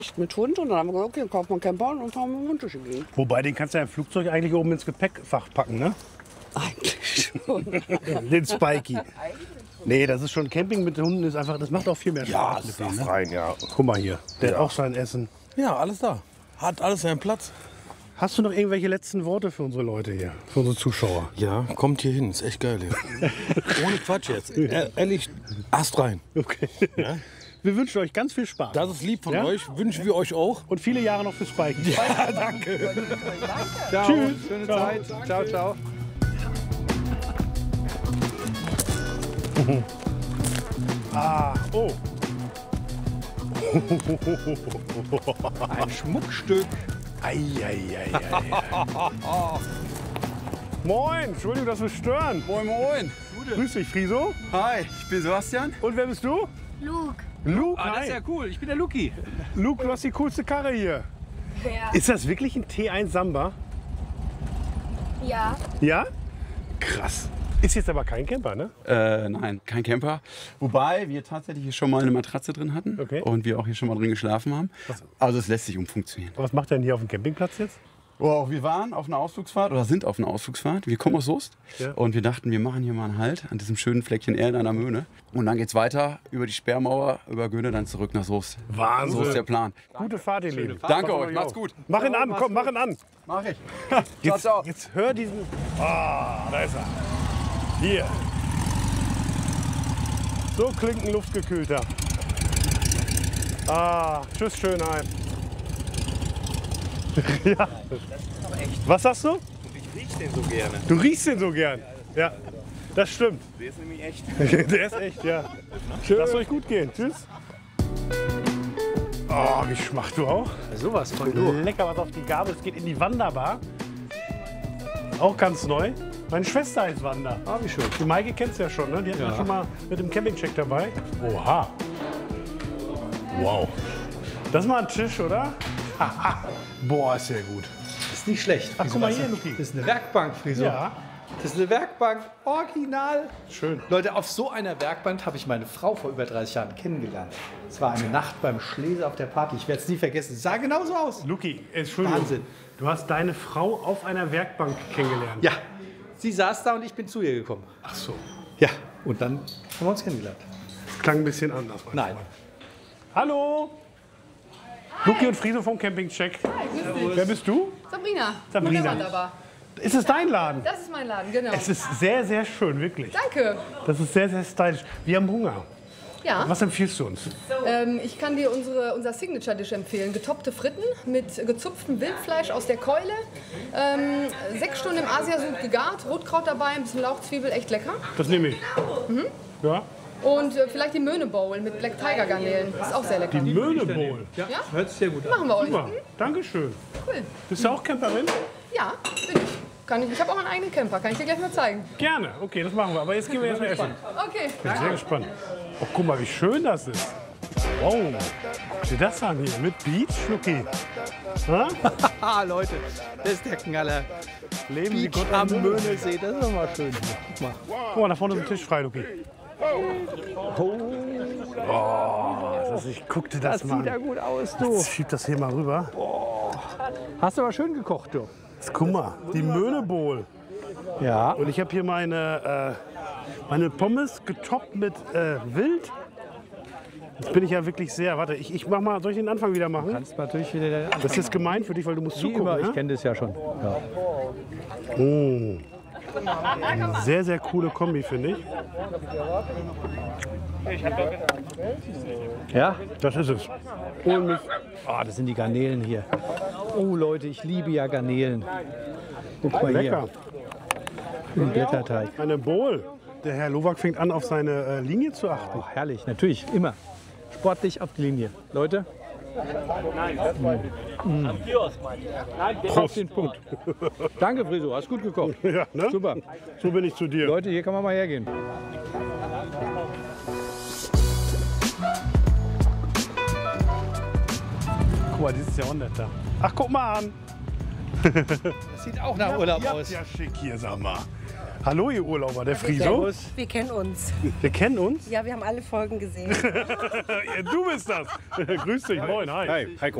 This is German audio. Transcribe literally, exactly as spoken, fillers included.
mit Hund und dann haben wir gesagt, okay, dann kaufen wir einen Camper und dann fahren wir mit dem Hund durch die Gegend. Wobei, den kannst du ja im Flugzeug eigentlich oben ins Gepäckfach packen, ne? Eigentlich schon. Den Spikey. Nee, das ist schon Camping mit Hunden, ist einfach, das macht auch viel mehr Ja, Spaß ist mit denen, ne? rein, ja. Guck mal hier, der Ja. hat auch sein Essen. Ja, alles da. Hat alles seinen Platz. Hast du noch irgendwelche letzten Worte für unsere Leute hier, für unsere Zuschauer? Ja, kommt hier hin, ist echt geil hier. Ohne Quatsch jetzt. E- Ehrlich, Ast rein. Okay. Wir wünschen euch ganz viel Spaß. Das ist lieb von Ja? euch, wünschen wir euch auch. Und viele Jahre noch für Spiken. Ja, danke. Ciao. Tschüss. Schöne Ciao. Zeit. Ciao, ciao. Ah, oh. Ein Schmuckstück. Eieiei. Moin, Entschuldigung, dass wir stören. Moin, moin. Grüß dich, Friso. Hi, ich bin Sebastian. Und wer bist du? Luke. Luke, Ah, das hi. ist ja cool. Ich bin der Luki. Luke, du hast die coolste Karre hier. Ja. Ist das wirklich ein T eins Samba? Ja. Ja? Krass. Ist jetzt aber kein Camper, ne? Äh, nein, kein Camper. Wobei wir tatsächlich hier schon mal eine Matratze drin hatten Okay. und wir auch hier schon mal drin geschlafen haben. Also es lässt sich umfunktionieren. Was macht er denn hier auf dem Campingplatz jetzt? Oh, wir waren auf einer Ausflugsfahrt oder sind auf einer Ausflugsfahrt. Wir kommen aus Soest Ja. und wir dachten, wir machen hier mal einen Halt an diesem schönen Fleckchen Erde an der Möhne. Und dann geht's weiter über die Sperrmauer, über Göhne, dann zurück nach Soest. Wahnsinn. So ist der Plan. Gute Fahrt, ihr Lieben. Danke Pass euch, auf macht's auf. gut. Mach ihn an, komm, mach ihn an. Mach ich. Jetzt, jetzt hör diesen. Ah, da ist er. Hier. So klingt ein luftgekühlter. Ah, tschüss, Schönheit. Ja. Was sagst du? Ich riech den so gerne. Du riechst den so gern. Ja, das stimmt. Der ist nämlich echt. Der ist echt, ja. Lasst euch gut gehen. Tschüss. Oh, wie schmacht du auch? Sowas von Lecker was auf die Gabel. Es geht in die Wanderbar. Auch ganz neu. Meine Schwester heißt Wanda. Ah, wie schön. Die Maike kennst du ja schon, ne? Die hatten wir Ja. schon mal mit dem Campingcheck dabei. Oha. Wow. Das ist mal ein Tisch, oder? Boah, ist sehr gut. Ist nicht schlecht. Ach, guck mal hier, Luki. Das ist eine Werkbank, Friso. Ja, Das ist eine Werkbank, original. schön. Leute, auf so einer Werkbank habe ich meine Frau vor über dreißig Jahren kennengelernt. Es war eine Nacht beim Schläser auf der Party. Ich werde es nie vergessen. Es sah genauso aus. Luki, Entschuldigung. Wahnsinn. Du hast deine Frau auf einer Werkbank kennengelernt. Ja, sie saß da und ich bin zu ihr gekommen. Ach so. Ja, und dann haben wir uns kennengelernt. Klang ein bisschen anders. mein Nein. Freund. Hallo. Luki und Friso vom Campingcheck. Wer bist du? Sabrina. Sabrina. Von der Wanderbar. Ist es dein Laden? Das ist mein Laden, genau. Es ist sehr, sehr schön, wirklich. Danke. Das ist sehr, sehr stylisch. Wir haben Hunger. Ja, Was empfiehlst du uns? ähm, ich kann dir unsere, unser Signature-Dish empfehlen. Getoppte Fritten mit gezupftem Wildfleisch aus der Keule. Ähm, sechs Stunden im Asiasud gegart, Rotkraut dabei, ein bisschen Lauchzwiebel, echt lecker. Das nehme ich. Ja. Und äh, vielleicht die Möhne Bowl mit Black Tiger Garnelen. Ist auch sehr lecker. Die Möhne Bowl. Ja, Ja? hört sich sehr gut an. Machen wir euch. Super. Dankeschön. Cool. Bist du auch Camperin? Ja, bin ich. Kann ich. Ich habe auch einen eigenen Camper. Kann ich dir gleich mal zeigen. Gerne. Okay, das machen wir. Aber jetzt gehen wir erst mal essen. Okay. Ich bin sehr gespannt. Oh, guck mal, wie schön das ist. Wow. Guck dir das an hier. Mit Beach, Luki. Ha? Ah, Leute, das ist der Knaller. Leben Sie Beach Gott am am Möhne. Möhnesee, das ist doch mal schön. Guck mal. Guck mal, da vorne ist ein Tisch frei, Luki. Oh, das, ich guck dir das, Das mal sieht ja an. gut aus, du. Jetzt schieb das hier mal rüber. Hast du aber schön gekocht, du. Jetzt guck mal, die Möhne Bowl. Ja. Und ich habe hier meine, äh, meine Pommes getoppt mit äh, Wild. Jetzt bin ich ja wirklich sehr. Warte, ich, ich mach mal. Soll ich den Anfang wieder machen? Kannst natürlich wieder Das ist gemein für dich, weil du musst Wie zugucken. immer, ich Ne? kenne das ja schon. Ja. Oh. Eine sehr, sehr coole Kombi, finde ich. Ja? Das ist es. Hol mich. Oh, das sind die Garnelen hier. Oh Leute, ich liebe ja Garnelen. Guck mal Lecker. hier. Im Blätterteig. Eine Bowl. Der Herr Lowak fängt an, auf seine äh, Linie zu achten. Oh, herrlich, natürlich, immer. Sportlich auf die Linie. Leute. Mm. Auf den Punkt. Danke, Friso, hast gut gekocht. Ja, ne? Super. So bin ich zu dir. Leute, hier kann man mal hergehen. Guck mal, dieses Jahrhundert da. Ach, guck mal an. Das sieht auch nach Urlaub Ihr habt aus. ja schick hier, sag mal. Hallo, ihr Urlauber, der Friso. Wir kennen uns. Wir kennen uns? Ja, wir haben alle Folgen gesehen. Ja, du bist das. Grüß dich, moin, hi. Hi, Heiko.